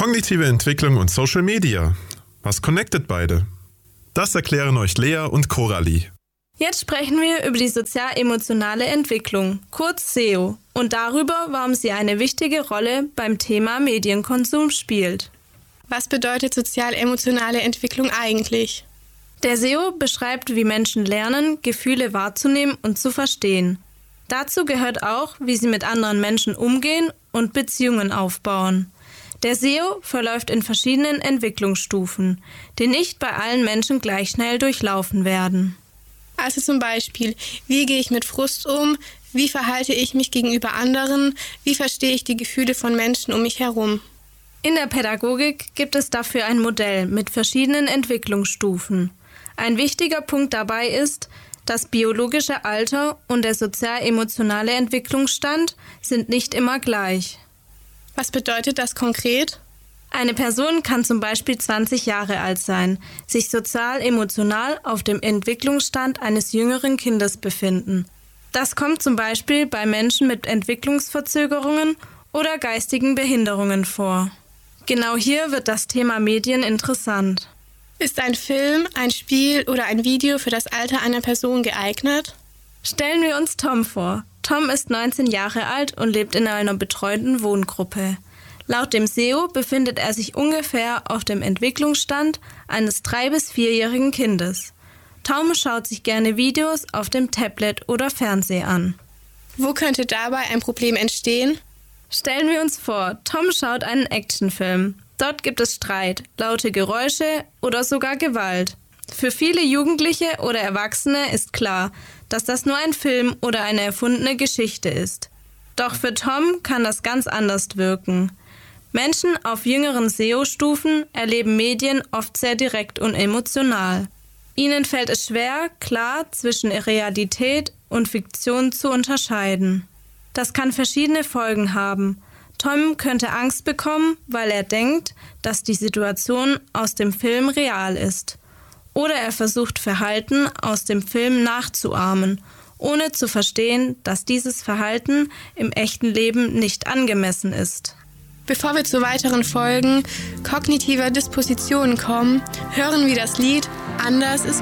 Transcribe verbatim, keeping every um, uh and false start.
Kognitive Entwicklung und Social Media. Was connectet beide? Das erklären euch Lea und Coralie. Jetzt sprechen wir über die sozial-emotionale Entwicklung, kurz S E O, und darüber, warum sie eine wichtige Rolle beim Thema Medienkonsum spielt. Was bedeutet sozial-emotionale Entwicklung eigentlich? Der S E O beschreibt, wie Menschen lernen, Gefühle wahrzunehmen und zu verstehen. Dazu gehört auch, wie sie mit anderen Menschen umgehen und Beziehungen aufbauen. Der S E O verläuft in verschiedenen Entwicklungsstufen, die nicht bei allen Menschen gleich schnell durchlaufen werden. Also zum Beispiel, wie gehe ich mit Frust um, wie verhalte ich mich gegenüber anderen, wie verstehe ich die Gefühle von Menschen um mich herum. In der Pädagogik gibt es dafür ein Modell mit verschiedenen Entwicklungsstufen. Ein wichtiger Punkt dabei ist, das biologische Alter und der sozial-emotionale Entwicklungsstand sind nicht immer gleich. Was bedeutet das konkret? Eine Person kann zum Beispiel zwanzig Jahre alt sein, sich sozial-emotional auf dem Entwicklungsstand eines jüngeren Kindes befinden. Das kommt zum Beispiel bei Menschen mit Entwicklungsverzögerungen oder geistigen Behinderungen vor. Genau hier wird das Thema Medien interessant. Ist ein Film, ein Spiel oder ein Video für das Alter einer Person geeignet? Stellen wir uns Tom vor. Tom ist neunzehn Jahre alt und lebt in einer betreuten Wohngruppe. Laut dem S E O befindet er sich ungefähr auf dem Entwicklungsstand eines drei- bis vierjährigen Kindes. Tom schaut sich gerne Videos auf dem Tablet oder Fernseher an. Wo könnte dabei ein Problem entstehen? Stellen wir uns vor, Tom schaut einen Actionfilm. Dort gibt es Streit, laute Geräusche oder sogar Gewalt. Für viele Jugendliche oder Erwachsene ist klar, dass das nur ein Film oder eine erfundene Geschichte ist. Doch für Tom kann das ganz anders wirken. Menschen auf jüngeren S E O-Stufen erleben Medien oft sehr direkt und emotional. Ihnen fällt es schwer, klar zwischen Realität und Fiktion zu unterscheiden. Das kann verschiedene Folgen haben. Tom könnte Angst bekommen, weil er denkt, dass die Situation aus dem Film real ist. Oder er versucht Verhalten aus dem Film nachzuahmen, ohne zu verstehen, dass dieses Verhalten im echten Leben nicht angemessen ist. Bevor wir zu weiteren Folgen kognitiver Dispositionen kommen, hören wir das Lied Anders ist